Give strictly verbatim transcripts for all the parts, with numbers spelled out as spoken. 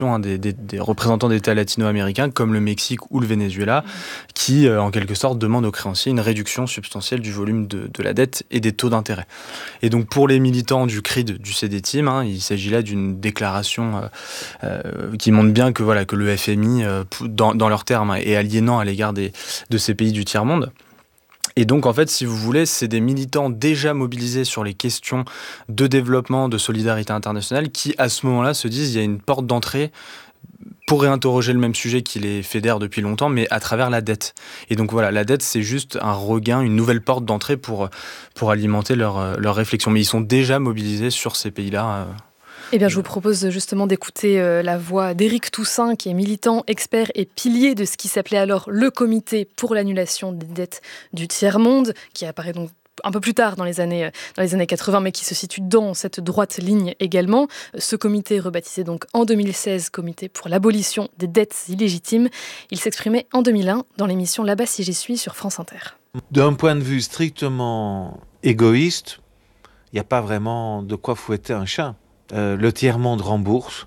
Hein, des, des, des représentants d'États latino-américains comme le Mexique ou le Venezuela, qui, euh, en quelque sorte, demandent aux créanciers une réduction substantielle du volume de, de la dette et des taux d'intérêt. Et donc, pour les militants du C R I D, du C D T I M, hein, il s'agit là d'une déclaration euh, euh, qui montre bien que, voilà, que le F M I, euh, dans, dans leurs termes, est aliénant à l'égard des, de ces pays du tiers-monde. Et donc, en fait, si vous voulez, c'est des militants déjà mobilisés sur les questions de développement, de solidarité internationale, qui, à ce moment-là, se disent qu'il y a une porte d'entrée pour réinterroger le même sujet qui les fédère depuis longtemps, mais à travers la dette. Et donc voilà, la dette, c'est juste un regain, une nouvelle porte d'entrée pour, pour alimenter leur, leur réflexion. Mais ils sont déjà mobilisés sur ces pays-là. Eh bien, je vous propose justement d'écouter euh, la voix d'Éric Toussaint, qui est militant, expert et pilier de ce qui s'appelait alors le Comité pour l'annulation des dettes du tiers-monde, qui apparaît donc un peu plus tard dans les années, dans les années quatre-vingts, mais qui se situe dans cette droite ligne également. Ce comité, rebaptisé donc en deux mille seize Comité pour l'abolition des dettes illégitimes, il s'exprimait en deux mille un dans l'émission Là-bas si j'y suis sur France Inter. D'un point de vue strictement égoïste, il n'y a pas vraiment de quoi fouetter un chat. Euh, le tiers-monde rembourse,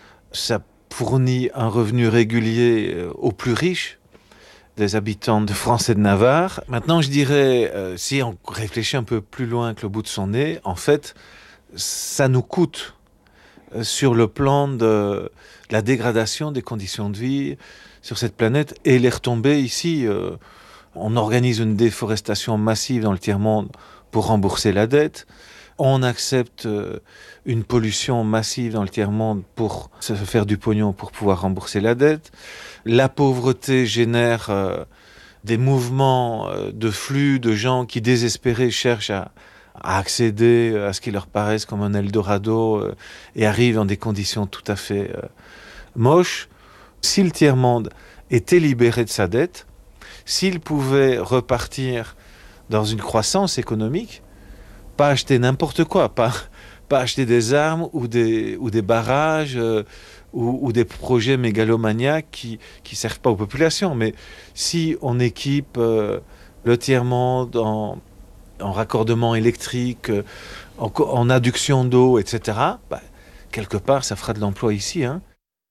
ça fournit un revenu régulier euh, aux plus riches des habitants de France et de Navarre. Maintenant, je dirais, euh, si on réfléchit un peu plus loin que le bout de son nez, en fait, ça nous coûte euh, sur le plan de la dégradation des conditions de vie sur cette planète et les retombées ici. Euh, on organise une déforestation massive dans le tiers-monde pour rembourser la dette. On accepte euh, une pollution massive dans le tiers-monde pour se faire du pognon pour pouvoir rembourser la dette. La pauvreté génère euh, des mouvements euh, de flux de gens qui, désespérés, cherchent à, à accéder à ce qui leur paraisse comme un Eldorado euh, et arrivent dans des conditions tout à fait euh, moches. Si le tiers-monde était libéré de sa dette, s'il pouvait repartir dans une croissance économique, pas acheter n'importe quoi, pas, pas acheter des armes ou des, ou des barrages euh, ou, ou des projets mégalomaniaques qui ne servent pas aux populations. Mais si on équipe euh, le tiers-monde en, en raccordement électrique, euh, en, en adduction d'eau, et cetera, bah, quelque part, ça fera de l'emploi ici, hein.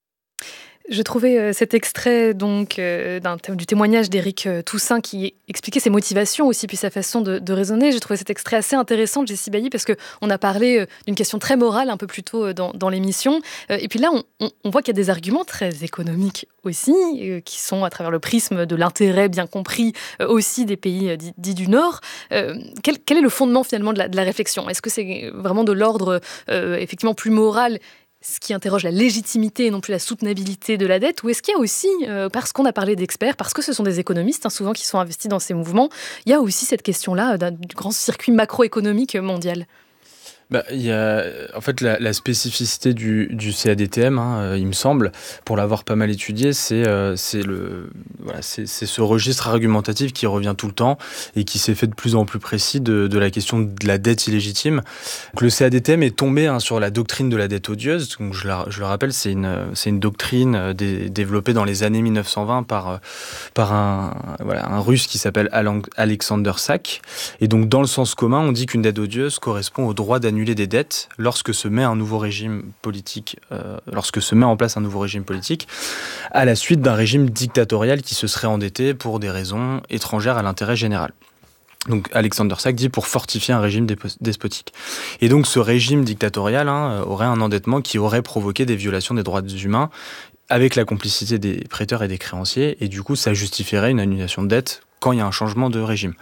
Je trouvais euh, cet extrait donc, euh, d'un, du témoignage d'Éric euh, Toussaint qui expliquait ses motivations aussi, puis sa façon de, de raisonner. J'ai trouvé cet extrait assez intéressant de Jessie Bailly parce qu'on a parlé euh, d'une question très morale un peu plus tôt euh, dans, dans l'émission. Euh, et puis là, on, on, on voit qu'il y a des arguments très économiques aussi, euh, qui sont à travers le prisme de l'intérêt bien compris euh, aussi des pays euh, dits, dits du Nord. Euh, quel, quel est le fondement finalement de la, de la réflexion ? Est-ce que c'est vraiment de l'ordre euh, effectivement plus moral, ce qui interroge la légitimité et non plus la soutenabilité de la dette, ou est-ce qu'il y a aussi, euh, parce qu'on a parlé d'experts, parce que ce sont des économistes hein, souvent qui sont investis dans ces mouvements, il y a aussi cette question-là d'un grand circuit macroéconomique mondial ? Bah, il y a, en fait, la, la spécificité du, du C A D T M, hein, euh, il me semble, pour l'avoir pas mal étudié, c'est, euh, c'est, le, voilà, c'est, c'est ce registre argumentatif qui revient tout le temps et qui s'est fait de plus en plus précis de, de la question de la dette illégitime. Donc, le C A D T M est tombé hein, sur la doctrine de la dette odieuse. Donc, je, la, je le rappelle, c'est une, c'est une doctrine euh, dé, développée dans les années mille neuf cent vingt par, euh, par un, voilà, un Russe qui s'appelle Alexander Sak. Et donc, dans le sens commun, on dit qu'une dette odieuse correspond au droit d'annuler des dettes lorsque se met un nouveau régime politique, euh, lorsque se met en place un nouveau régime politique, à la suite d'un régime dictatorial qui se serait endetté pour des raisons étrangères à l'intérêt général. Donc Alexander Sak dit pour fortifier un régime despotique. Et donc ce régime dictatorial hein, aurait un endettement qui aurait provoqué des violations des droits humains avec la complicité des prêteurs et des créanciers, et du coup ça justifierait une annulation de dette quand il y a un changement de régime.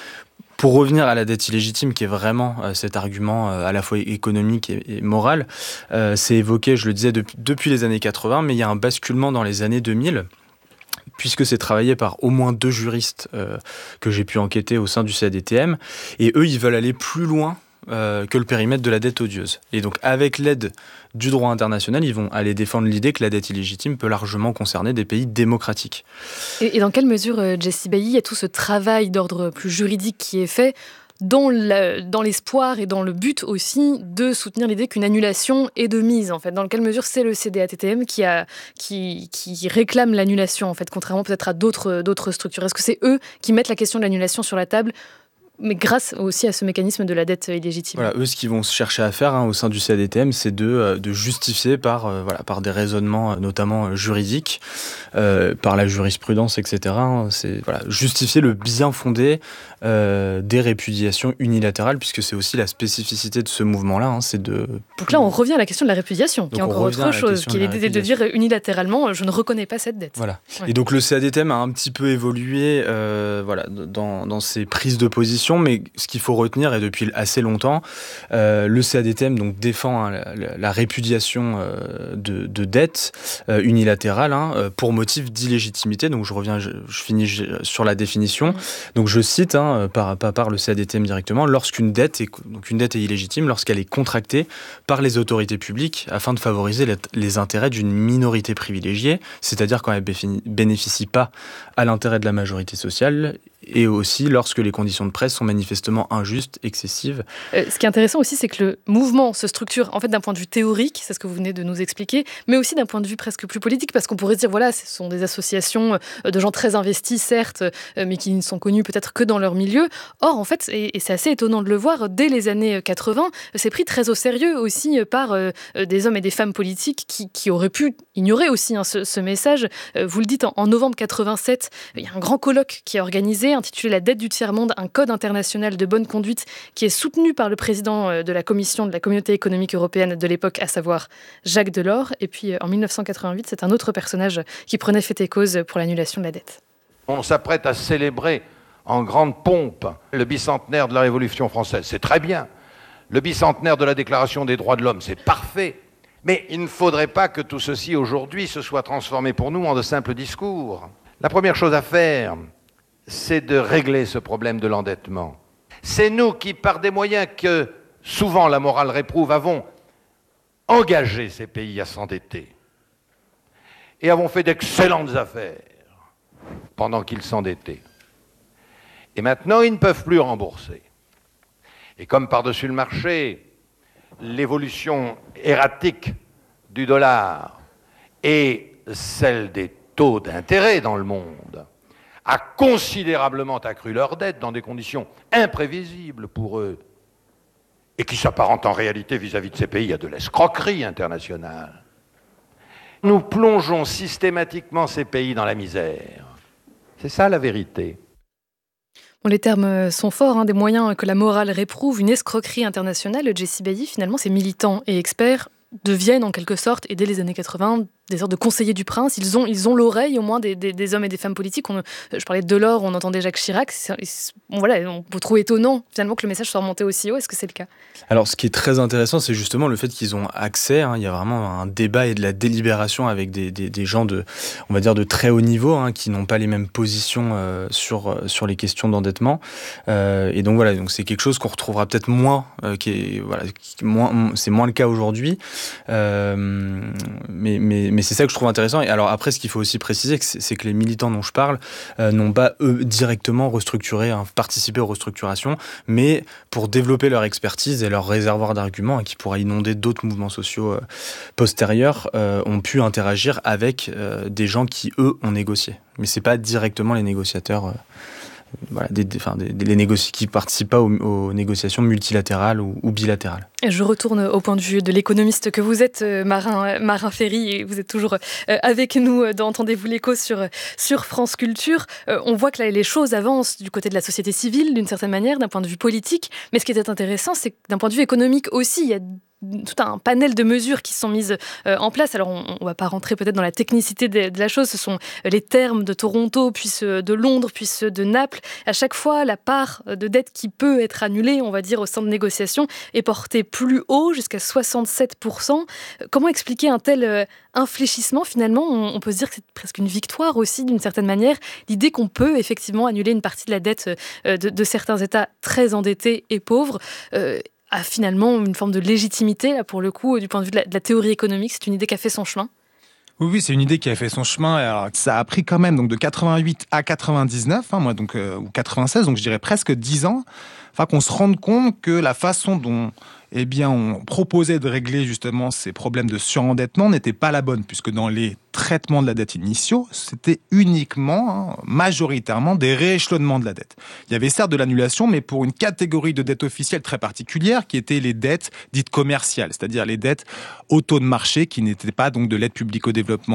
Pour revenir à la dette illégitime, qui est vraiment euh, cet argument euh, à la fois économique et, et moral, euh, c'est évoqué, je le disais, de, depuis les années quatre-vingts, mais il y a un basculement dans les années deux mille, puisque c'est travaillé par au moins deux juristes euh, que j'ai pu enquêter au sein du C A D T M, et eux, ils veulent aller plus loin euh, que le périmètre de la dette odieuse. Et donc, avec l'aide du droit international, ils vont aller défendre l'idée que la dette illégitime peut largement concerner des pays démocratiques. Et, et dans quelle mesure, euh, Jessie Bailly, il y a tout ce travail d'ordre plus juridique qui est fait dans, la, dans l'espoir et dans le but aussi de soutenir l'idée qu'une annulation est de mise, en fait. Dans quelle mesure c'est le C A D T M qui, a, qui, qui réclame l'annulation, en fait, contrairement peut-être à d'autres, d'autres structures. Est-ce que c'est eux qui mettent la question de l'annulation sur la table mais grâce aussi à ce mécanisme de la dette illégitime. Voilà, eux, ce qu'ils vont se chercher à faire hein, au sein du C A D T M, c'est de, de justifier par, euh, voilà, par des raisonnements notamment juridiques, euh, par la jurisprudence, et cetera. Hein, c'est voilà, justifier le bien fondé euh, des répudiations unilatérales, puisque c'est aussi la spécificité de ce mouvement-là. Hein, c'est de... Donc là, on revient à la question de la répudiation, donc qui est encore autre chose, qui est l'idée de dire unilatéralement, je ne reconnais pas cette dette. Voilà. Ouais. Et donc le C A D T M a un petit peu évolué euh, voilà, dans, dans ses prises de position, mais ce qu'il faut retenir, et depuis assez longtemps, euh, le C A D T M donc, défend hein, la, la répudiation euh, de, de dette euh, unilatérale hein, pour motif d'illégitimité. Donc je reviens, je, je finis sur la définition. Donc je cite, hein, par, pas par le C A D T M directement, lorsqu'une dette est, donc une dette est illégitime, lorsqu'elle est contractée par les autorités publiques afin de favoriser les, les intérêts d'une minorité privilégiée, c'est-à-dire quand elle ne bénéficie pas à l'intérêt de la majorité sociale, et aussi lorsque les conditions de presse sont manifestement injustes, excessives. Euh, ce qui est intéressant aussi, c'est que le mouvement se structure en fait d'un point de vue théorique, c'est ce que vous venez de nous expliquer, mais aussi d'un point de vue presque plus politique, parce qu'on pourrait se dire, voilà, ce sont des associations de gens très investis, certes, mais qui ne sont connus peut-être que dans leur milieu. Or, en fait, et, et c'est assez étonnant de le voir, dès les années quatre-vingts, c'est pris très au sérieux aussi par euh, des hommes et des femmes politiques qui, qui auraient pu ignorer aussi hein, ce, ce message. Euh, vous le dites, en, en novembre quatre-vingt-sept, il y a un grand colloque qui est organisé, intitulé « La dette du tiers-monde, un code international de bonne conduite » qui est soutenu par le président de la commission de la Communauté économique européenne de l'époque, à savoir Jacques Delors. Et puis en mille neuf cent quatre-vingt-huit, c'est un autre personnage qui prenait fait et cause pour l'annulation de la dette. On s'apprête à célébrer en grande pompe le bicentenaire de la Révolution française. C'est très bien. Le bicentenaire de la Déclaration des droits de l'homme, c'est parfait. Mais il ne faudrait pas que tout ceci aujourd'hui se soit transformé pour nous en de simples discours. La première chose à faire, c'est de régler ce problème de l'endettement. C'est nous qui, par des moyens que souvent la morale réprouve, avons engagé ces pays à s'endetter et avons fait d'excellentes affaires pendant qu'ils s'endettaient. Et maintenant, ils ne peuvent plus rembourser. Et comme par-dessus le marché, l'évolution erratique du dollar et celle des taux d'intérêt dans le monde a considérablement accru leur dette dans des conditions imprévisibles pour eux et qui s'apparentent en réalité vis-à-vis de ces pays à de l'escroquerie internationale. Nous plongeons systématiquement ces pays dans la misère. C'est ça la vérité. Bon, les termes sont forts, hein, des moyens que la morale réprouve, une escroquerie internationale. Jessie Bailly, finalement, ces militants et experts deviennent en quelque sorte, et dès les années quatre-vingts, des sortes de conseillers du prince. Ils ont, ils ont l'oreille au moins des, des, des hommes et des femmes politiques. On, je parlais de Delors, on entendait Jacques Chirac. Bon, voilà, on peut trouver étonnant finalement que le message soit remonté aussi haut. Est-ce que c'est le cas ? Alors, ce qui est très intéressant, c'est justement le fait qu'ils ont accès. Hein, il y a vraiment un débat et de la délibération avec des, des, des gens de, on va dire, de très haut niveau, hein, qui n'ont pas les mêmes positions euh, sur, sur les questions d'endettement. Euh, et donc voilà, donc c'est quelque chose qu'on retrouvera peut-être moins, euh, qui est, voilà, qui, moins, c'est moins le cas aujourd'hui. Euh, mais, mais Mais c'est ça que je trouve intéressant. Et alors après, ce qu'il faut aussi préciser, c'est, c'est que les militants dont je parle euh, n'ont pas, eux, directement restructuré, hein, participé aux restructurations, mais pour développer leur expertise et leur réservoir d'arguments, hein, qui pourra inonder d'autres mouvements sociaux euh, postérieurs, euh, ont pu interagir avec euh, des gens qui, eux, ont négocié. Mais c'est pas directement les négociateurs... Euh, Voilà, des, des, enfin, des, des, les négoci- qui ne participent pas aux, aux négociations multilatérales ou, ou bilatérales. Je retourne au point de vue de l'économiste que vous êtes, Marin, Marin Ferry, et vous êtes toujours avec nous dans Entendez-vous l'écho sur, sur France Culture. On voit que là, les choses avancent du côté de la société civile, d'une certaine manière, d'un point de vue politique. Mais ce qui est intéressant, c'est que d'un point de vue économique aussi, il y a tout un panel de mesures qui sont mises euh, en place. Alors, on ne va pas rentrer peut-être dans la technicité de, de la chose. Ce sont les termes de Toronto, puis ceux de Londres, puis ceux de Naples. À chaque fois, la part de dette qui peut être annulée, on va dire, au sein de négociations, est portée plus haut, jusqu'à soixante-sept pour cent. Comment expliquer un tel euh, infléchissement, finalement ? on, on peut se dire que c'est presque une victoire aussi, d'une certaine manière. L'idée qu'on peut effectivement annuler une partie de la dette euh, de, de certains États très endettés et pauvres euh, a finalement une forme de légitimité, là, pour le coup, du point de vue de la, de la théorie économique. C'est une idée qui a fait son chemin. Oui, oui, c'est une idée qui a fait son chemin. Alors, ça a pris quand même donc de quatre-vingt-huit à quatre-vingt-dix-neuf, hein, moi, donc, euh, ou quatre-vingt-seize, donc je dirais presque dix ans, enfin, qu'on se rende compte que la façon dont eh bien, on proposait de régler justement ces problèmes de surendettement n'était pas la bonne, puisque dans les traitements de la dette initiaux, c'était uniquement, hein, majoritairement, des rééchelonnements de la dette. Il y avait certes de l'annulation, mais pour une catégorie de dettes officielles très particulière, qui étaient les dettes dites commerciales, c'est-à-dire les dettes au taux de marché, qui n'étaient pas donc de l'aide publique au développement